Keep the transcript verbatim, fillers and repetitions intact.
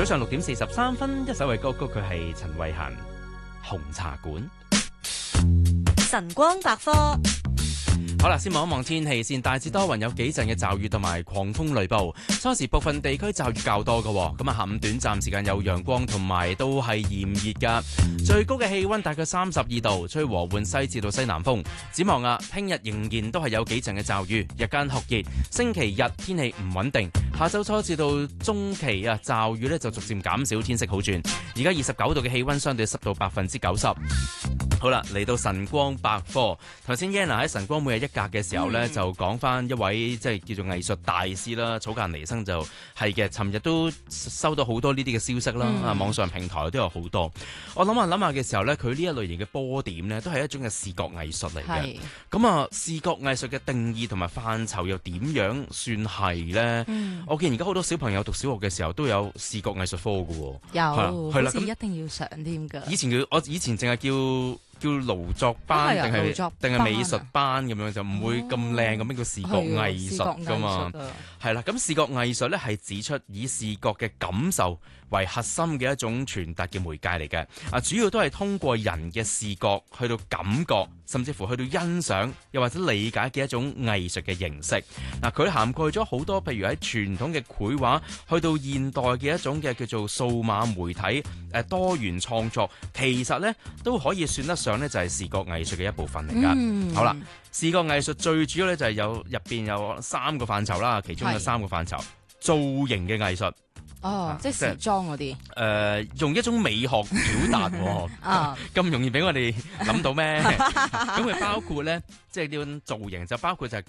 早上六點四十三分，一首嘅歌曲佢係陳慧嫻《紅茶館》。 晨光百科。 好啦，先望一望天氣先，大致多雲，有幾陣嘅驟雨同埋狂風雷暴。初時部分地區驟雨較多嘅，咁啊下午短暫時間有陽光，同埋都係炎熱噶。最高嘅氣溫大概三十二度，吹和緩西至到西南風。展望啊，聽日仍然都係有幾陣嘅驟雨，日間酷熱。星期日天氣唔穩定，下周初至到中期啊，驟雨呢就逐漸減少，天色好轉。而家二十九度嘅氣溫，相對濕度百分之九十。好啦，嚟到晨光百科。頭先 Yana 喺晨光每日一格嘅時候呢，嗯、就講翻一位即係叫做藝術大師啦，草間彌生就係嘅。尋日都收到好多呢啲嘅消息啦，啊、嗯、網上平台都有好多。我諗下諗下嘅時候呢，佢呢一類型嘅波點呢，都係一種嘅視覺藝術嚟嘅。咁啊，視覺藝術嘅定義同埋範疇又點樣算係呢？嗯、我見而家好多小朋友讀小學嘅時候都有視覺藝術科嘅喎。 有，好似一定要上添㗎。 以前叫我以前淨係叫。叫勞作班定係定係美術班咁樣，就唔會咁靚咁樣叫視覺藝術噶嘛。係啦，咁視覺藝術咧係指出以視覺嘅感受為核心嘅一種傳達嘅媒介嚟嘅。啊，主要都係通過人嘅視覺去到感覺，甚至乎去到欣賞，又或者理解嘅一種藝術嘅形式。嗱，佢涵蓋咗好多，譬如喺傳統嘅繪畫，去到現代嘅一種嘅叫做數碼媒體誒多元創作，其實咧都可以算得上咧就係視覺藝術嘅一部分嚟噶。嗯、好啦，視覺藝術最主要咧就係有入邊有三個範疇啦，其中有三個範疇，造型嘅藝術。 哦，即係時裝嗰啲。誒、 呃，用一種美學表達，啊，咁容易俾我哋諗到咩？咁佢包括咧，即係呢種造型就包括就係